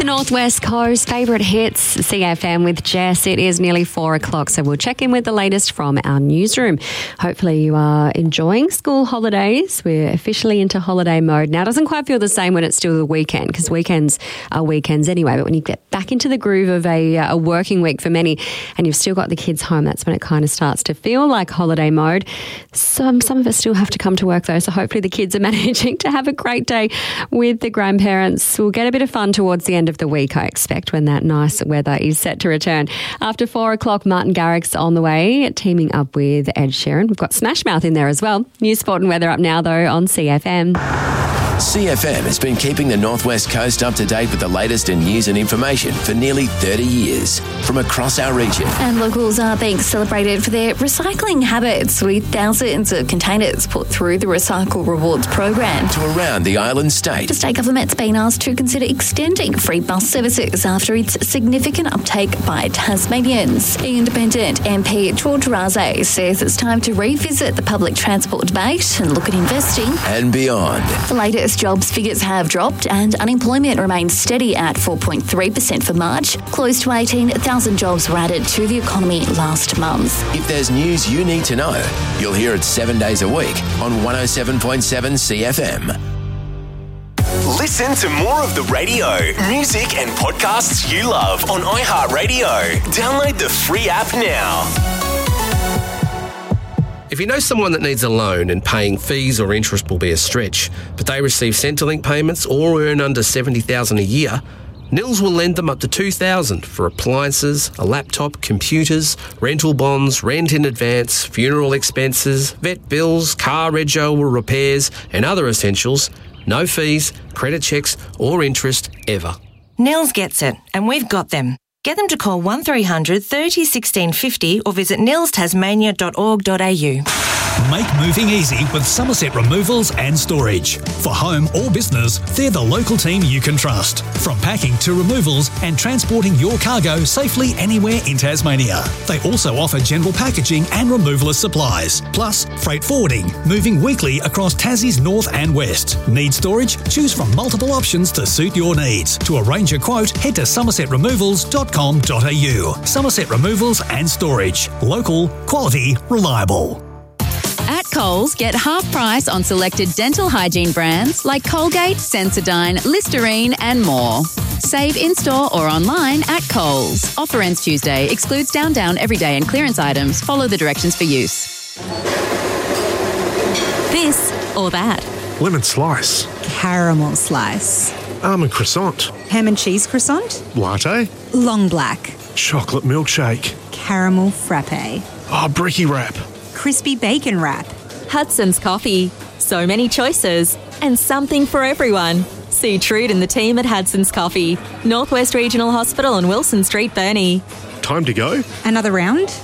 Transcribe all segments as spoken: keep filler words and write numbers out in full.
Northwest Coast, favourite hits, C F M with Jess. It is nearly four o'clock, so we'll check in with the latest from our newsroom. Hopefully you are enjoying school holidays. We're officially into holiday mode now. It doesn't quite feel the same when it's still the weekend, because weekends are weekends anyway, but when you get back into the groove of a, a working week for many and you've still got the kids home, that's when it kind of starts to feel like holiday mode. Some, some of us still have to come to work though, so hopefully the kids are managing to have a great day with the grandparents. We'll get a bit of fun towards the end of the week, I expect, when that nice weather is set to return. After four o'clock, Martin Garrix on the way, teaming up with Ed Sheeran. We've got Smash Mouth in there as well. News, sport and weather up now, though, on C F M. C F M has been keeping the Northwest Coast up to date with the latest in news and information for nearly thirty years from across our region. And locals are being celebrated for their recycling habits, with thousands of containers put through the Recycle Rewards program. To around the island state. The state government's been asked to consider extending free bus services after its significant uptake by Tasmanians. Independent M P George Razay says it's time to revisit the public transport debate and look at investing. And beyond. The latest jobs figures have dropped and unemployment remains steady at four point three percent for March. Close to eighteen thousand jobs were added to the economy last month. If there's news you need to know, you'll hear it seven days a week on one oh seven point seven C F M. Listen to more of the radio, music and podcasts you love on iHeartRadio. Download the free app now. If you know someone that needs a loan and paying fees or interest will be a stretch, but they receive Centrelink payments or earn under seventy thousand dollars a year, Nils will lend them up to two thousand dollars for appliances, a laptop, computers, rental bonds, rent in advance, funeral expenses, vet bills, car rego or repairs and other essentials. No fees, credit checks or interest ever. Nils gets it, and we've got them. Get them to call one three hundred thirty sixteen fifty or visit nils tasmania dot org dot a u. Make moving easy with Somerset Removals and Storage. For home or business, they're the local team you can trust. From packing to removals and transporting your cargo safely anywhere in Tasmania. They also offer general packaging and removalist supplies, plus freight forwarding, moving weekly across Tassie's north and west. Need storage? Choose from multiple options to suit your needs. To arrange a quote, head to somerset removals dot com dot a u. Somerset Removals and Storage. Local, quality, reliable. At Coles, get half price on selected dental hygiene brands like Colgate, Sensodyne, Listerine and more. Save in-store or online at Coles. Offer ends Tuesday. Excludes Down Down, Everyday and clearance items. Follow the directions for use. This or that. Lemon slice. Caramel slice. Almond croissant. Ham and cheese croissant. Latte. Long black. Chocolate milkshake. Caramel frappe. Oh, bricky wrap. Crispy bacon wrap. Hudson's Coffee. So many choices and something for everyone. See Trude and the team at Hudson's Coffee, Northwest Regional Hospital on Wilson Street, Burnie. Time to go? Another round?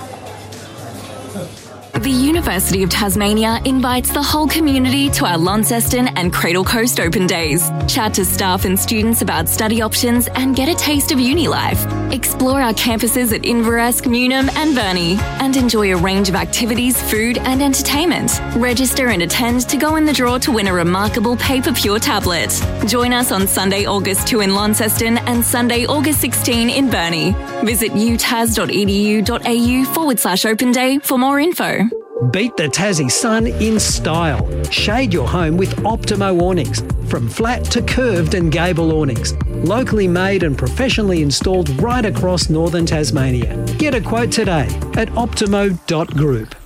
The University of Tasmania invites the whole community to our Launceston and Cradle Coast Open Days. Chat to staff and students about study options and get a taste of uni life. Explore our campuses at Inverasc, Newnham and Burnie and enjoy a range of activities, food and entertainment. Register and attend to go in the draw to win a remarkable Paper Pure tablet. Join us on Sunday, August second in Launceston and Sunday, August sixteenth in Burnie. Visit utas.edu.au forward slash open day for more info. Beat the Tassie sun in style. Shade your home with Optimo awnings. From flat to curved and gable awnings. Locally made and professionally installed right across northern Tasmania. Get a quote today at optimo dot group.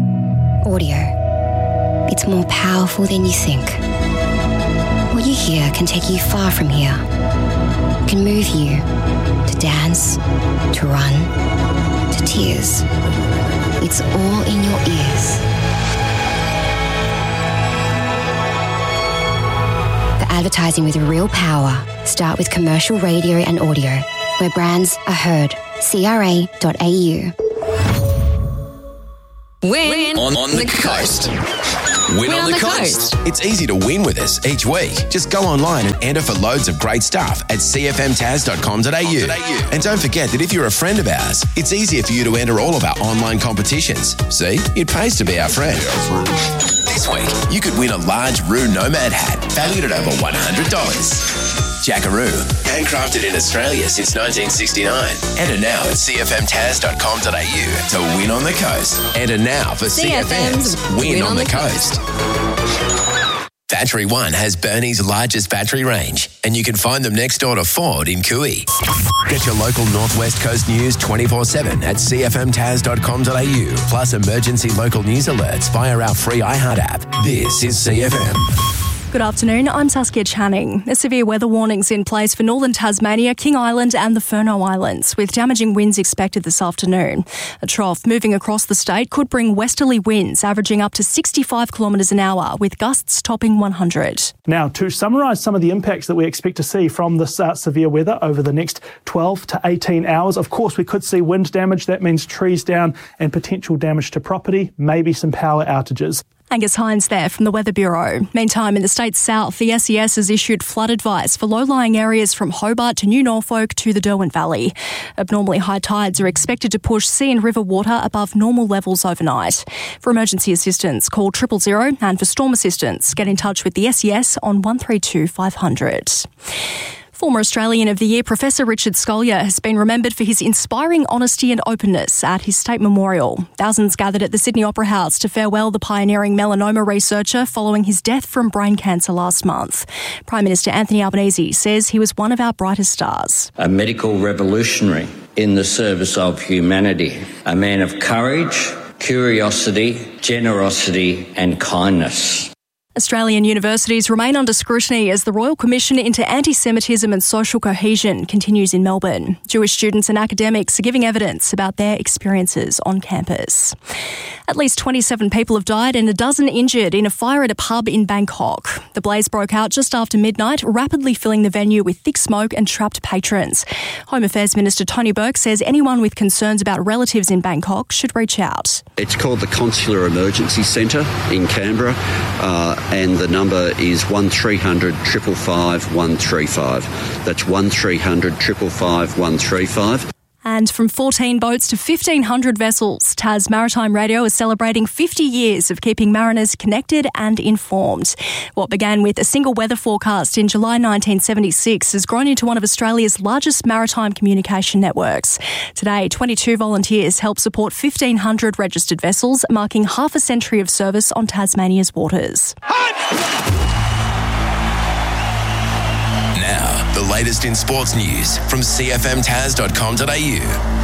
Audio. It's more powerful than you think. What you hear can take you far from here. It can move you to dance, to run, to tears. It's all in your ears. The advertising with real power. Start with commercial radio and audio, where brands are heard. C R A dot A U. Win on, on the coast. Win, Win on, on the, the coast. coast. It's easy to win with us each week. Just go online and enter for loads of great stuff at c f m tas dot com dot a u. And don't forget that if you're a friend of ours, it's easier for you to enter all of our online competitions. See, it pays to be our friend. This week, you could win a large Roo Nomad hat valued at over one hundred dollars. Jackaroo. Handcrafted in Australia since nineteen sixty-nine. Enter now at c f m taz dot com dot a u to win on the coast. Enter now for C F M's Win, win on, on the, the Coast. coast. Battery One has Burnie's largest battery range, and you can find them next door to Ford in Cooey. Get your local Northwest Coast news twenty-four seven at c f m taz dot com dot a u, plus emergency local news alerts via our free iHeart app. This is C F M. Good afternoon, I'm Saskia Channing. A severe weather warning's in place for northern Tasmania, King Island and the Furneaux Islands, with damaging winds expected this afternoon. A trough moving across the state could bring westerly winds averaging up to sixty-five kilometres an hour, with gusts topping one hundred. Now, to summarise some of the impacts that we expect to see from this uh, severe weather over the next twelve to eighteen hours, of course, we could see wind damage. That means trees down and potential damage to property, maybe some power outages. Angus Hines there from the Weather Bureau. Meantime, in the state's south, the S E S has issued flood advice for low-lying areas from Hobart to New Norfolk to the Derwent Valley. Abnormally high tides are expected to push sea and river water above normal levels overnight. For emergency assistance, call triple zero, and for storm assistance, get in touch with the S E S on one three two five hundred. Former Australian of the Year Professor Richard Scolyer has been remembered for his inspiring honesty and openness at his state memorial. Thousands gathered at the Sydney Opera House to farewell the pioneering melanoma researcher following his death from brain cancer last month. Prime Minister Anthony Albanese says he was one of our brightest stars. A medical revolutionary in the service of humanity, a man of courage, curiosity, generosity and kindness. Australian universities remain under scrutiny as the Royal Commission into Anti-Semitism and Social Cohesion continues in Melbourne. Jewish students and academics are giving evidence about their experiences on campus. At least twenty-seven people have died and a dozen injured in a fire at a pub in Bangkok. The blaze broke out just after midnight, rapidly filling the venue with thick smoke and trapped patrons. Home Affairs Minister Tony Burke says anyone with concerns about relatives in Bangkok should reach out. It's called the Consular Emergency Centre in Canberra. Uh, and the number is one three hundred five five five one three five. That's one three hundred five five five one three five. And from fourteen boats to fifteen hundred vessels, Tas Maritime Radio is celebrating fifty years of keeping mariners connected and informed. What began with a single weather forecast in July nineteen seventy-six has grown into one of Australia's largest maritime communication networks. Today, twenty-two volunteers help support fifteen hundred registered vessels, marking half a century of service on Tasmania's waters. Now, the latest in sports news from c f m taz dot com dot a u.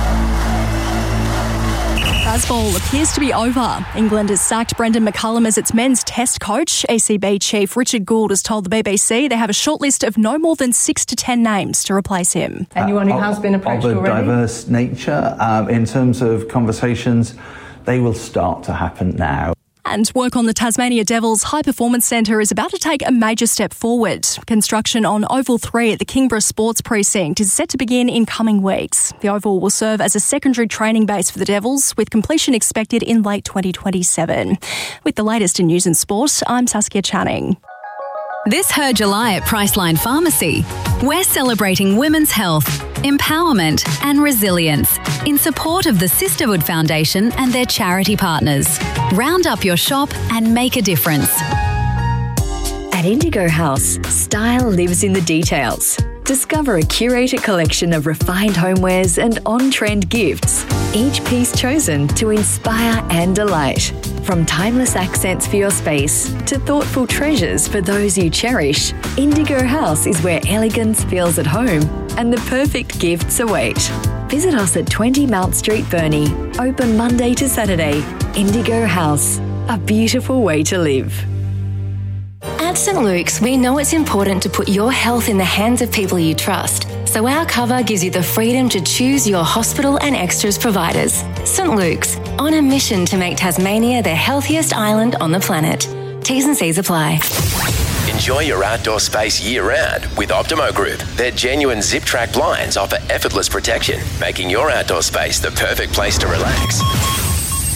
Bazball appears to be over. England has sacked Brendan McCullum as its men's test coach. E C B chief Richard Gould has told the B B C they have a shortlist of no more than six to ten names to replace him. Anyone who has been approached already? Of a diverse nature. Um, in terms of conversations, they will start to happen now. And work on the Tasmania Devils High Performance Centre is about to take a major step forward. Construction on Oval three at the Kingborough Sports Precinct is set to begin in coming weeks. The Oval will serve as a secondary training base for the Devils, with completion expected in late twenty twenty-seven. With the latest in news and sport, I'm Saskia Channing. This Her July at Priceline Pharmacy. We're celebrating women's health, empowerment and resilience in support of the Sisterhood Foundation and their charity partners. Round up your shop and make a difference. At Indigo House, style lives in the details. Discover a curated collection of refined homewares and on-trend gifts, each piece chosen to inspire and delight. From timeless accents for your space to thoughtful treasures for those you cherish, Indigo House is where elegance feels at home and the perfect gifts await. Visit us at twenty Mount Street, Burnie. Open Monday to Saturday. Indigo House, a beautiful way to live. At St Luke's, we know it's important to put your health in the hands of people you trust, so our cover gives you the freedom to choose your hospital and extras providers. St Luke's, on a mission to make Tasmania the healthiest island on the planet. T's and C's apply. Enjoy your outdoor space year-round with Optimo Group. Their genuine zip-track blinds offer effortless protection, making your outdoor space the perfect place to relax.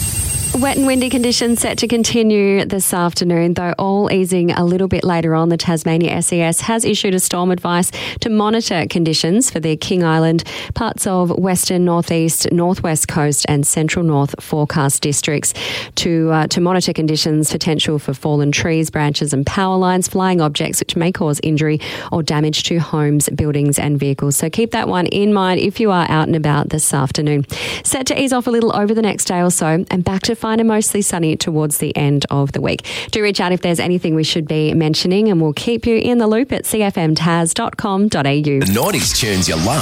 Wet and windy conditions set to continue this afternoon, though all easing a little bit later on. The Tasmania S E S has issued a storm advice to monitor conditions for the King Island, parts of western, northeast, northwest coast and central north forecast districts to uh, to monitor conditions, potential for fallen trees, branches and power lines, flying objects which may cause injury or damage to homes, buildings and vehicles. So keep that one in mind if you are out and about this afternoon. Set to ease off a little over the next day or so and back to fine and mostly sunny towards the end of the week. Do reach out if there's anything we should be mentioning and we'll keep you in the loop at c f m tas dot com dot a u. The nineties tunes you love.